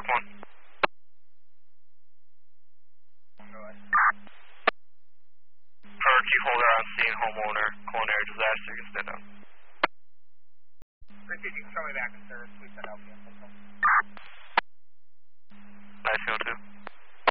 Rock 1. For key holder on scene, homeowner, culinary disaster, you can stand up. Appreciate you coming back to service.